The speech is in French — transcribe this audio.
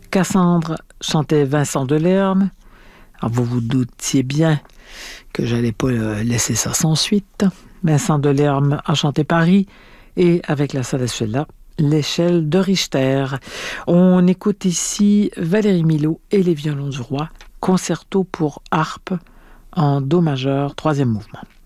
Cassandre chantait Vincent Delerme. Alors vous vous doutiez bien que j'allais pas laisser ça sans suite. Vincent Delerme a chanté Paris et avec la Salasuela, l'échelle de Richter. On écoute ici Valérie Milhaud et les violons du roi, concerto pour harpe en do majeur, troisième mouvement.